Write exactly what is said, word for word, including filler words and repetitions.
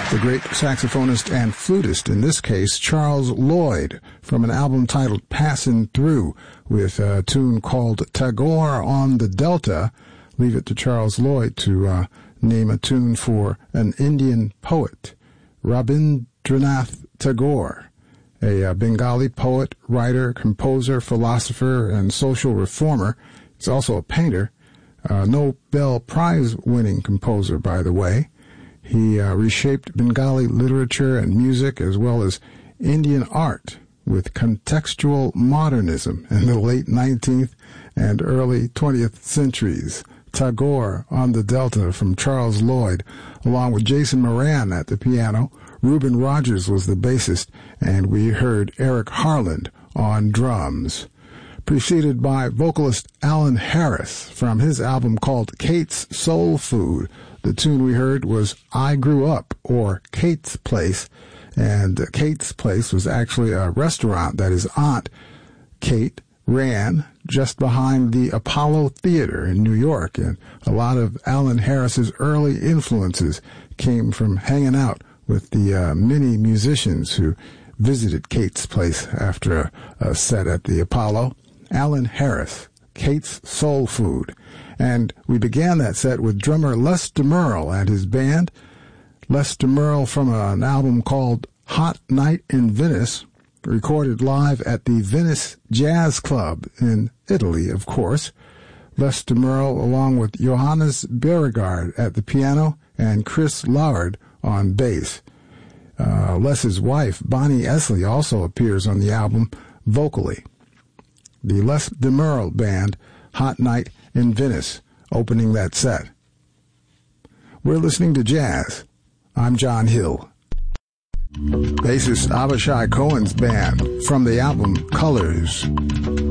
the great saxophonist and flutist, in this case, Charles Lloyd, from an album titled Passin' Through, with a tune called Tagore on the Delta. Leave it to Charles Lloyd to uh, name a tune for an Indian poet, Rabindranath Tagore, a uh, Bengali poet, writer, composer, philosopher, and social reformer. He's also a painter, a Nobel Prize-winning composer, by the way. He uh, reshaped Bengali literature and music as well as Indian art with contextual modernism in the late nineteenth and early twentieth centuries. Tagore on the Delta from Charles Lloyd, along with Jason Moran at the piano. Reuben Rogers was the bassist, and we heard Eric Harland on drums. Preceded by vocalist Alan Harris from his album called Kate's Soul Food. The tune we heard was I Grew Up, or Kate's Place, and Kate's Place was actually a restaurant that his aunt, Kate, ran just behind the Apollo Theater in New York, and a lot of Alan Harris's early influences came from hanging out with the uh, many musicians who visited Kate's Place after a, a set at the Apollo. Alan Harris, Kate's Soul Food. And we began that set with drummer Les DeMerle and his band. Les DeMerle from a, an album called Hot Night in Venice, recorded live at the Venice Jazz Club in Italy, of course. Les DeMerle along with Johannes Beauregard at the piano and Chris Loward on bass. Uh, Les's wife, Bonnie Esley, also appears on the album vocally. The Les DeMerle Band, Hot Night in Venice, opening that set. We're listening to jazz. I'm John Hill. Bassist Avishai Cohen's band from the album Colors.